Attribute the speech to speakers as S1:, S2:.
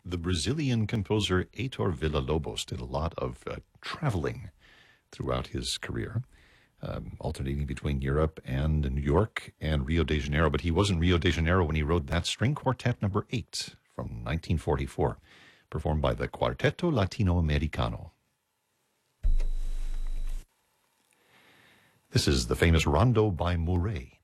S1: the Brazilian composer Heitor Villa-Lobos did a lot of traveling throughout his career, alternating between Europe and New York and Rio de Janeiro. But he was in Rio de Janeiro when he wrote that String Quartet number 8 from 1944, performed by the Quarteto Latinoamericano. This is the famous Rondo by Mouret.